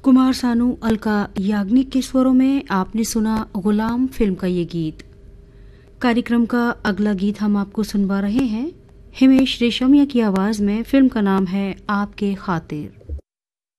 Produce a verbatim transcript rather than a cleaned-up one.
कुमार सानू, अलका याग्निक के स्वरों में आपने सुना गुलाम फिल्म का ये गीत। कार्यक्रम का अगला गीत हम आपको सुनवा रहे हैं हिमेश रेशमिया की आवाज में। फिल्म का नाम है आपके खातिर।